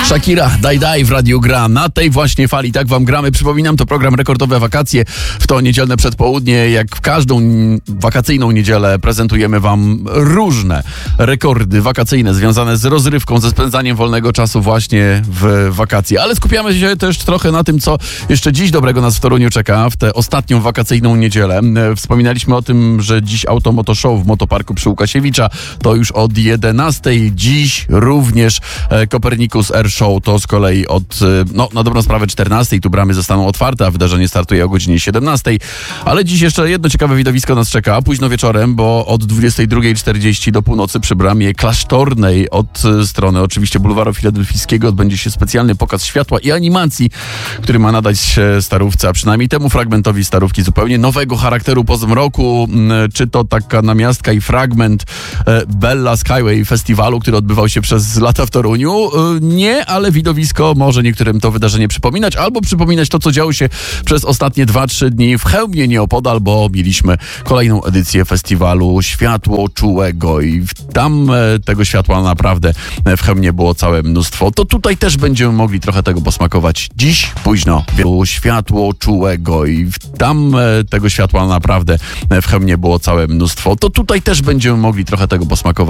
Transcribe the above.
Shakira, Daj w Radiu Gra. Na tej właśnie fali tak wam gramy. Przypominam, to program Rekordowe Wakacje. W to niedzielne przedpołudnie, jak w każdą wakacyjną niedzielę, prezentujemy wam różne rekordy wakacyjne związane z rozrywką, ze spędzaniem wolnego czasu właśnie w wakacje. Ale skupiamy się też trochę na tym, co jeszcze dziś dobrego nas w Toruniu czeka w tę ostatnią wakacyjną niedzielę. Wspominaliśmy o tym, że dziś Automoto Show w Motoparku przy Łukasiewicza. To już od 11. Dziś również Copernicus Air Show, to z kolei od, na dobrą sprawę 14. Tu bramy zostaną otwarte, a wydarzenie startuje o godzinie 17. Ale dziś jeszcze jedno ciekawe widowisko nas czeka, późno wieczorem, bo od 22:40 do północy przy bramie klasztornej od strony oczywiście bulwaru filadelfijskiego odbędzie się specjalny pokaz światła i animacji, który ma nadać Starówce, a przynajmniej temu fragmentowi Starówki zupełnie nowego charakteru po zmroku. Czy to taka namiastka i fragment Bella Skyway Festiwalu, który odbywał się przez lata w Toruniu? Nie, ale widowisko może niektórym to wydarzenie przypominać, albo przypominać to, co działo się przez ostatnie 2-3 dni w Chełmie nieopodal, bo mieliśmy kolejną edycję festiwalu Światło Czułego i tam tego światła naprawdę w Chełmie było całe mnóstwo. To tutaj też będziemy mogli trochę tego posmakować. Dziś późno Światło Czułego i tam tego światła naprawdę w Chełmie było całe mnóstwo. To tutaj też będziemy mogli trochę tego posmakować.